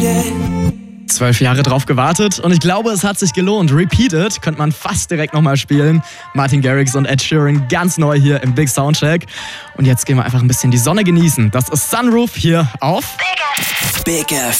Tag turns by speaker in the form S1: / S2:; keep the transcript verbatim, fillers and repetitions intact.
S1: Zwölf Jahre drauf gewartet und ich glaube, es hat sich gelohnt. Repeated könnte man fast direkt nochmal spielen. Martin Garrix und Ed Sheeran ganz neu hier im Big Soundcheck. Und jetzt gehen wir einfach ein bisschen die Sonne genießen. Das ist Sunroof hier auf
S2: Big F